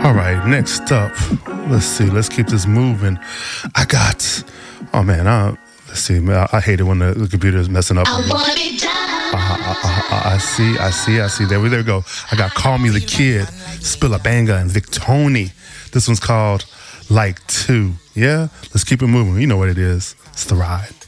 All right, next up, let's see. Let's keep this moving. I got, oh man, let's see. I hate it when the computer is messing up. I wanna be down. I see. There we go. I got Call Me the Kid, Spill a Banger, and Victoni. This one's called Like Two. Yeah? Let's keep it moving. You know what it is. It's The Ride.